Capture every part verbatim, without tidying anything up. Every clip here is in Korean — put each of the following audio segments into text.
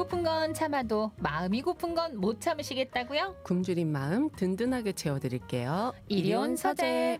고픈 건 참아도 마음이 고픈 건 못 참으시겠다고요? 굶주린 마음 든든하게 채워드릴게요. 이리온 서재.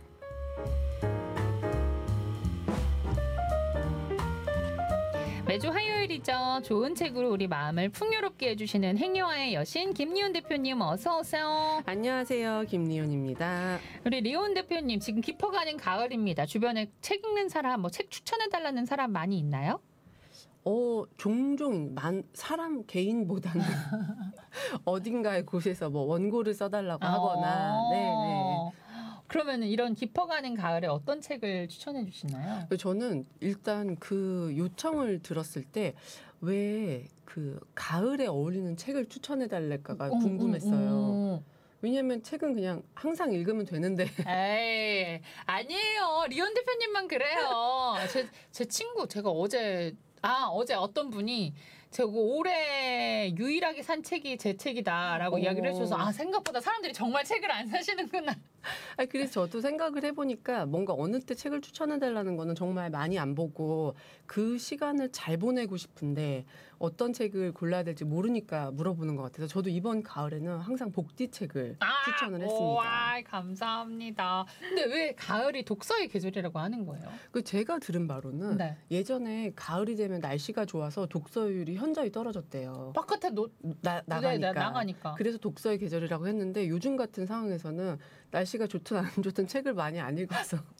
매주 화요일이죠. 좋은 책으로 우리 마음을 풍요롭게 해주시는 행여와의 여신 김리온 대표님 어서 오세요. 안녕하세요. 김리온입니다. 우리 리온 대표님 지금 깊어가는 가을입니다. 주변에 책 읽는 사람, 뭐 책 추천해달라는 사람 많이 있나요? 어, 종종 만, 사람 개인보다는 어딘가의 곳에서 뭐 원고를 써달라고 하거나, 어. 네네. 그러면 이런 깊어가는 가을에 어떤 책을 추천해 주시나요? 저는 일단 그 요청을 들었을 때 왜 그 가을에 어울리는 책을 추천해 달랄까가 음, 궁금했어요. 음, 음. 왜냐면 책은 그냥 항상 읽으면 되는데. 에이, 아니에요. 리온 대표님만 그래요. 제, 제 친구, 제가 어제, 아, 어제 어떤 분이 제가 올해 유일하게 산 책이 제 책이다라고 오. 이야기를 해주셔서 아, 생각보다 사람들이 정말 책을 안 사시는구나. 아니, 그래서 저도 생각을 해보니까 뭔가 어느 때 책을 추천해달라는 거는 정말 많이 안 보고 그 시간을 잘 보내고 싶은데 어떤 책을 골라야 될지 모르니까 물어보는 것 같아서 저도 이번 가을에는 항상 복디책을 아, 추천을 했습니다. 와, 감사합니다. 근데 왜 가을이 독서의 계절이라고 하는 거예요? 그 제가 들은 바로는 네. 예전에 가을이 되면 날씨가 좋아서 독서율이 현저히 떨어졌대요. 바깥에 노, 나, 나가니까. 네, 네, 나가니까. 그래서 독서의 계절이라고 했는데 요즘 같은 상황에서는 날씨가 좋든 안 좋든 책을 많이 안 읽어서